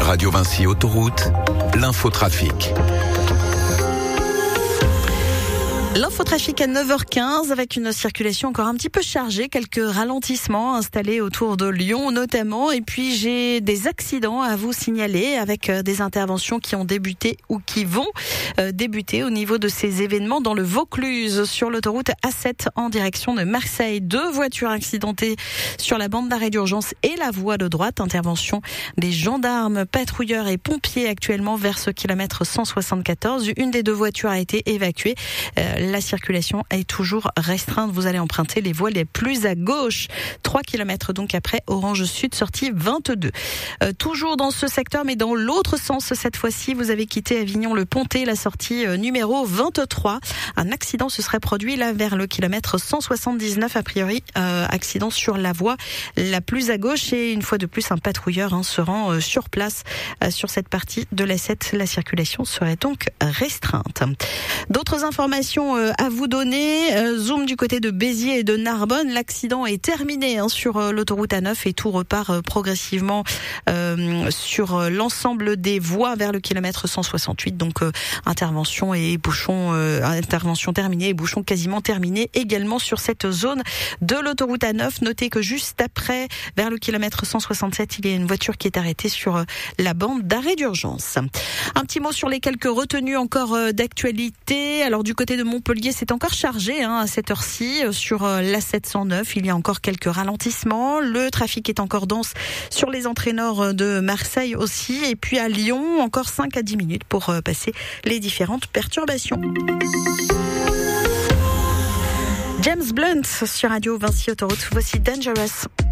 Radio Vinci Autoroute, l'infotrafic. L'infotrafic à 9h15 avec une circulation encore un petit peu chargée, quelques ralentissements installés autour de Lyon notamment, et puis j'ai des accidents à vous signaler avec des interventions qui ont débuté ou qui vont débuter au niveau de ces événements dans le Vaucluse sur l'autoroute A7 en direction de Marseille. 2 voitures accidentées sur la bande d'arrêt d'urgence et la voie de droite. Intervention des gendarmes, patrouilleurs et pompiers actuellement vers ce kilomètre 174. Une des 2 voitures a été évacuée. La circulation est toujours restreinte. Vous allez emprunter les voies les plus à gauche. 3 km donc après Orange Sud, sortie 22. Toujours dans ce secteur, mais dans l'autre sens cette fois-ci. Vous avez quitté Avignon-le-Pontet, la sortie numéro 23. Un accident se serait produit là vers le kilomètre 179. A priori, accident sur la voie la plus à gauche. Et une fois de plus, un patrouilleur se rend sur place sur cette partie de l'A7. La circulation serait donc restreinte. D'autres informations à vous donner. Zoom du côté de Béziers et de Narbonne. L'accident est terminé sur l'autoroute A9 et tout repart progressivement sur l'ensemble des voies vers le kilomètre 168. Donc intervention terminée et bouchons quasiment terminés également sur cette zone de l'autoroute A9. Notez que juste après, vers le kilomètre 167, il y a une voiture qui est arrêtée sur la bande d'arrêt d'urgence. Un petit mot sur les quelques retenues encore d'actualité. Alors du côté de Montpellier, c'est encore chargé à cette heure-ci sur l'A709. Il y a encore quelques ralentissements. Le trafic est encore dense sur les entrées nord de Marseille aussi. Et puis à Lyon, encore 5 à 10 minutes pour passer les différentes perturbations. James Blunt sur Radio Vinci Autoroute. Voici Dangerous.